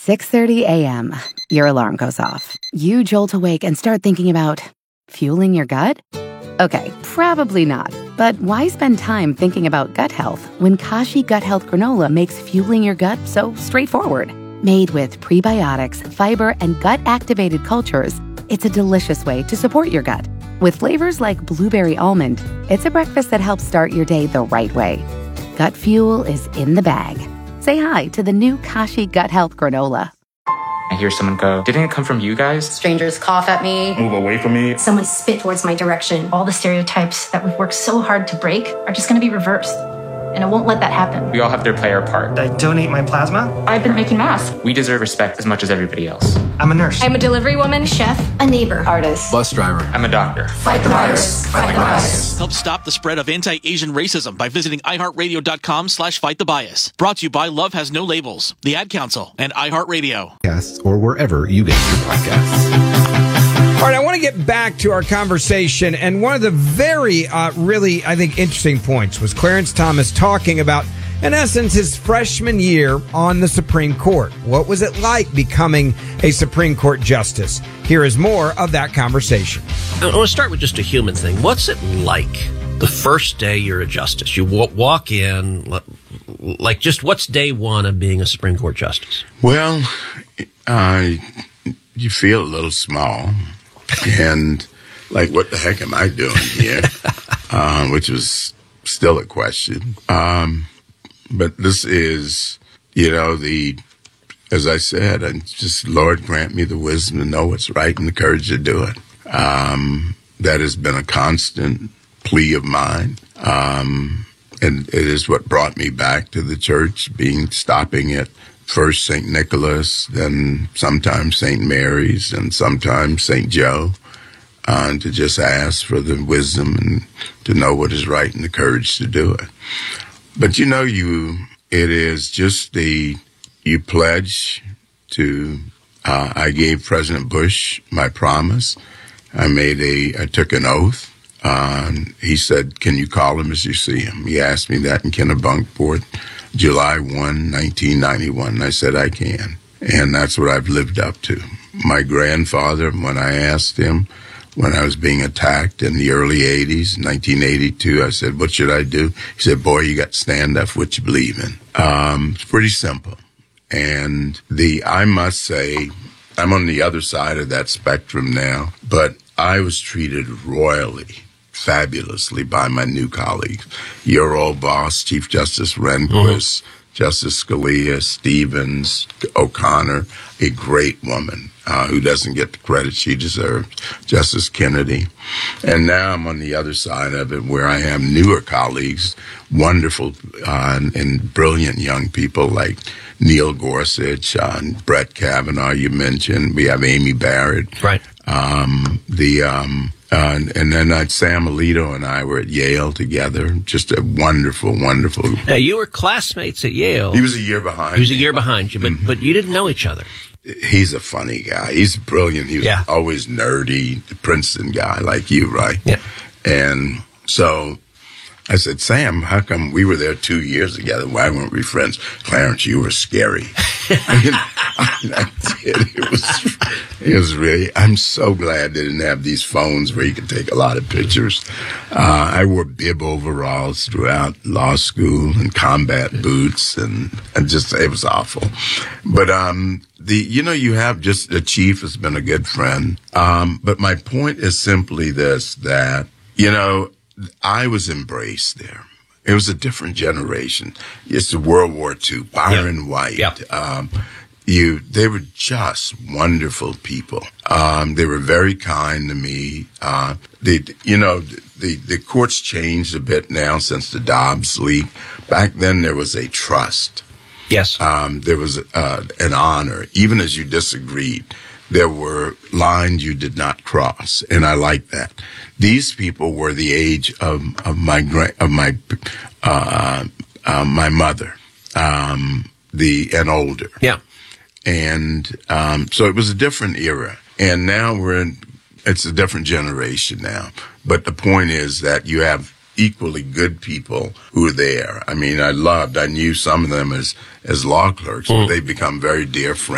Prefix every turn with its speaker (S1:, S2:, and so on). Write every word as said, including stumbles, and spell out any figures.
S1: six thirty a.m., your alarm goes off. You jolt awake and start thinking about fueling your gut? Okay, probably not. But why spend time thinking about gut health when Kashi Gut Health Granola makes fueling your gut so straightforward? Made with prebiotics, fiber, and gut-activated cultures, it's a delicious way to support your gut. With flavors like blueberry almond, it's a breakfast that helps start your day the right way. Gut fuel is in the bag. Say hi to the new Kashi Gut Health Granola.
S2: I hear someone go, didn't it come from you guys?
S3: Strangers cough at me.
S4: Move away from me.
S5: Someone spit towards my direction. All the stereotypes that we've worked so hard to break are just going to be reversed. And I won't let that happen.
S2: We all have to play our part.
S6: I donate my plasma.
S5: I've been making masks.
S2: We deserve respect as much as everybody else.
S6: I'm a nurse.
S3: I'm a delivery woman, chef,
S5: A neighbor.
S3: artist.
S7: Bus driver.
S2: I'm a doctor.
S3: Fight the virus. Fight the bias.
S8: Help stop the spread of anti-Asian racism by visiting iHeartRadio.com slash fight the bias. Brought to you by Love Has No Labels, the Ad Council, and iHeartRadio.
S7: Or wherever you get your podcasts.
S9: All right, I want to get back to our conversation, and one of the very, uh, really, I think, interesting points was Clarence Thomas talking about, in essence, his freshman year on the Supreme Court. What was it like becoming a Supreme Court justice? Here is more of that conversation.
S10: I want to start with just a human thing. What's it like the first day you're a justice? You w- walk in, like, just what's day one of being a Supreme Court justice?
S11: Well, uh, you feel a little small. And like, what the heck am I doing here? uh, which was still a question. Um, but this is, you know, the, as I said, and just Lord grant me the wisdom to know what's right and the courage to do it. Um, that has been a constant plea of mine. Um, and it is what brought me back to the church, being stopping at first Saint Nicholas, then sometimes Saint Mary's, and sometimes Saint Joe, uh, to just ask for the wisdom and to know what is right and the courage to do it. But you know, you it is just the you pledge to. Uh, I gave President Bush my promise. I made a I took an oath. Uh, he said, "Can you call him as you see him?" He asked me that in Kennebunkport, July first, nineteen ninety-one. And I said, I can. And that's what I've lived up to. My grandfather, when I asked him, when I was being attacked in the early eighties, nineteen eighty-two, I said, what should I do? He said, boy, you got to stand up for what you believe in. Um, it's pretty simple. And the, I must say, I'm on the other side of that spectrum now, but I was treated royally, fabulously by my new colleagues. Your old boss, Chief Justice Rehnquist, mm-hmm. Justice Scalia, Stevens, O'Connor, a great woman uh, who doesn't get the credit she deserves, Justice Kennedy. And now I'm on the other side of it where I have newer colleagues, wonderful uh, and, and brilliant young people like Neil Gorsuch, uh, Brett Kavanaugh, you mentioned. We have Amy Barrett.
S10: Right.
S11: Um, the, um, uh, and then uh, Sam Alito and I were at Yale together. Just a wonderful, wonderful.
S10: Now, you were classmates at Yale.
S11: He was a year behind.
S10: He was a year behind you, but, mm-hmm. but you didn't know each other.
S11: He's a funny guy. He's brilliant. He was
S10: yeah.
S11: always nerdy, the Princeton guy like you, right?
S10: Yeah.
S11: And so I said, Sam, how come we were there two years together? Why weren't we friends? Clarence, you were scary. I, mean, I, I did. It was, it was really, I'm so glad they didn't have these phones where you could take a lot of pictures. Uh, I wore bib overalls throughout law school and combat boots, and, and just, it was awful. But, um, the, you know, you have just, the chief has been a good friend. Um, but my point is simply this, that, you know, I was embraced there. It was a different generation. It's World War Two. Byron
S10: yeah.
S11: White.
S10: Yeah.
S11: Um, you, they were just wonderful people. Um, they were very kind to me. Uh, they, you know, the, the court's changed a bit now since the Dobbs leak. Back then there was a trust.
S10: Yes.
S11: Um, there was, uh, an honor. Even as you disagreed, there were lines you did not cross, and I like that. These people were the age of, of my gra- of my uh, uh, my mother, um, the and older.
S10: Yeah,
S11: and um, so it was a different era, and now we're in. It's a different generation now. But the point is that you have equally good people who are there. I mean, I loved. I knew some of them as as law clerks, mm. but they become very dear friends.